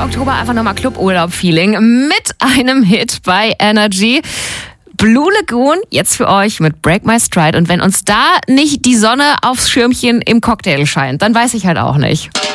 Oktober einfach nochmal Cluburlaub-Feeling mit einem Hit bei Energy. Blue Lagoon, jetzt für euch mit Break My Stride. Und wenn uns da nicht die Sonne aufs Schirmchen im Cocktail scheint, dann weiß ich halt auch nicht.